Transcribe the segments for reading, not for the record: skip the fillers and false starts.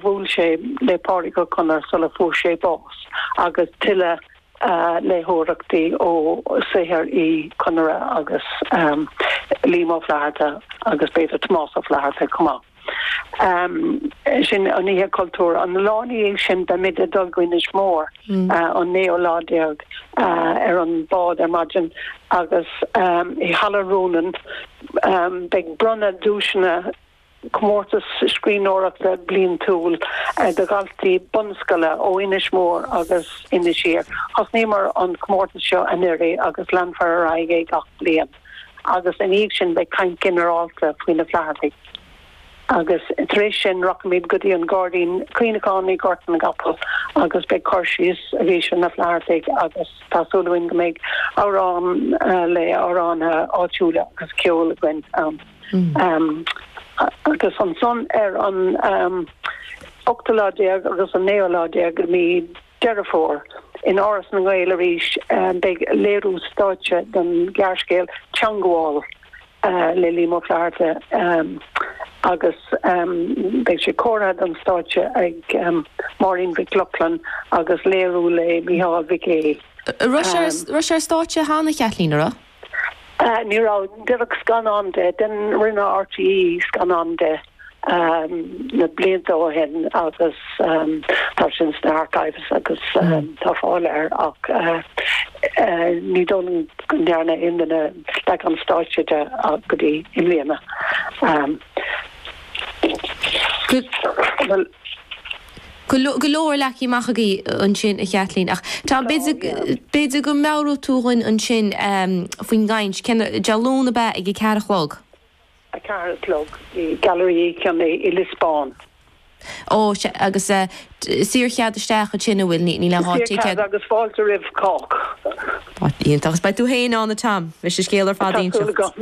bhúil sé le párico chunar sola fú sé bás agus tuile léthóireachtaí ó saothar í chunara agus límó fleharta agus beidir tomás ó fleharta cumá. Sin an ihe cultúr an láí sin de mid dulgwyn is mór an neoládiag an bád margin agus I hallarúnan beg brunna dúisina comórtas scríóireachta blian túl de galtaí bunscala ó inis mór agus inis siar. Has nímar an comórtas seo anirí agus landfar aige gach blian. Agus an íag sin be caint generálta faoin na flehartaí. Agus tréis sin rockmid godaí an Guardian Cuoineánaí Gortan Gapel agus be Corsies a bhí sin na flehartaigh agus tásúlainn go méid árán le árán áitiúla agus ceola gwen agus an son an octoládiag agus an neoládiag mí derafór in áras na gaile ríis beag léirú stáitse den gearscéil Teangáil le límó fleharta agus beag sé córad an stáitse ag Maureen Vic-Lachlan agus léirú le Micheál Vic-É. Ruis stáitse hána cheatlínara? Ní rá dirach scanánde den rinne RTE scanánde na blianta ó hen agus tá sin na archives agus tá fáil ach ní don nearna indana le an stáitse de a godaí imléana. Golóir lecí machagaí an sin a cheatlín ach tá beidir go meú túhain an sin faoin gaiint dealóna be ag cearachlog. A cearachlog I gallerí ceanna I Lisbon. Ó agus síorchead isteach a sinna bhfuil ní le hátíí agus fáilte rih cách. Íontas ba tú héin an na tam, bheits sé scéalar fádaín.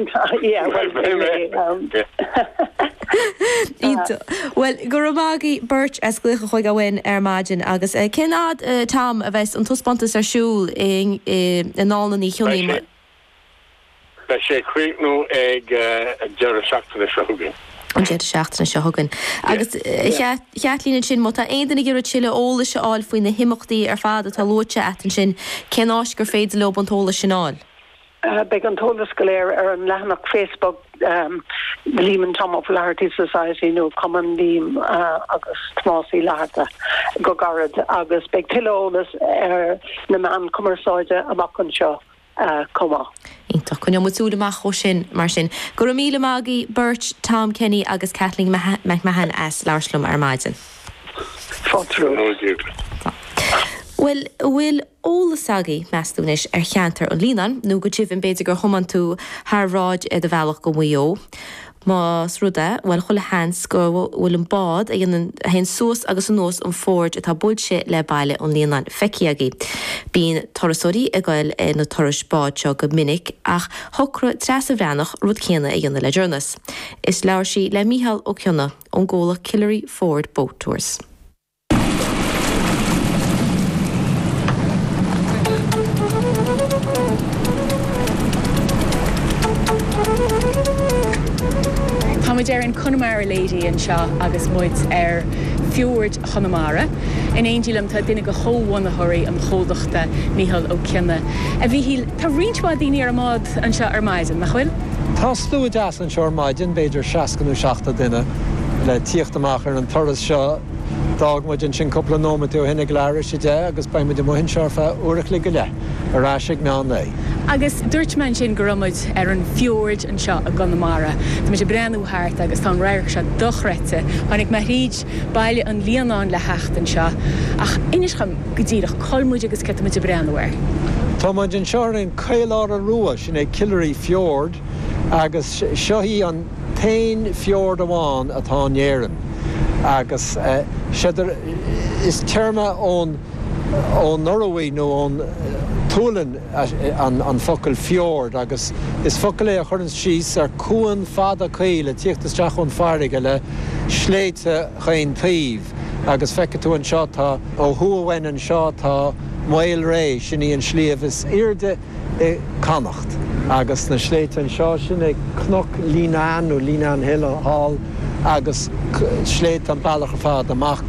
Well, gur mágaí Bert esclucha chuig a bhain maidin agus cinad tam a bheits an tuspántas siúl in nálaní chiúníí. Bei sé chríicnú ag dearad seachtainna seogainn. An dearad seachtainna seogainn. Agus cheatlína sin má tá aonanna gur tiile óla se áil faoin na himachtaí fad atá lóite etan sin cenáis gur féidir lob an tóla sináil. Beg an tólas go léir an lehanach Facebook Líman Tom of Flehartaí Society nó Common Lím agus Tomásí Leharta go garad agus beg tileolalas na man cumarsáide amach an seo cumá. Ítach chun músúda amach ó sin mar sin. Gur míle mágaí Bert, Tom Kenny agus Kathleen McMahon as Lairslum maidin. Fátrú. Well, bhfuil ólasagaí meúnis cheantar an línan, nó go tíh an beidir gur thuman tú thráid a bhealach go mhuió. Más ruda, bhfuil chula hens go bhfuil an bád a hen suas agus an nós an fórd atá builse le baile an línan feciagaí. Bín torasóí a gail na toras bád seo go minic ach thocra tres a bhreannach rud céanna a dhéanana le journas. Is leir sí le Micheál Ó Cionna an ggóla Killary Ford Boat Tours. Táid an Connemara lady an seo agus muid Fjord Connemara. In éondílam tá duine go chóhhain a thuirí an chódachta Micheál Ó Cionna. A bhí hí tá rintá daoine ar mád an seo ar maidin, nach chuil? Tá slú deas an seo ar maidin, beidir 60 duine le tíocht amach ar an toras seo dagmuid sin coppla nómatú hinna gláir si de agus baimid do mohin searfa uirich le go le arráisiigh meán é. Agus dúirt man sin goramid ar an Fjord an seo a Connemara. Tá sé breanú háart agus tá réir se dochrete, chunig mar ríd baile an líanán le hecht an seo ach inis chum go ddíireach colmúid agus cetamid a breanúir. Tá muid an seo an caileár a rua sin é Killary Fjord agus seohí an tain Fjord amháin atá néan. Agus séidir is terma ón Norway nó ón túlan an focail Fjord agus is focail é a churann síos ar cuan fada chéile tíochttasteach ón farige le sléite chaon taobh agus feice tú an seo tá ó thuahhain an seo tá mail ré sin í an sliamh is irde I Connacht agus na sléite an seo sin é cnoc Línan ó Línan Hill hall agus sléit an bailach fad amach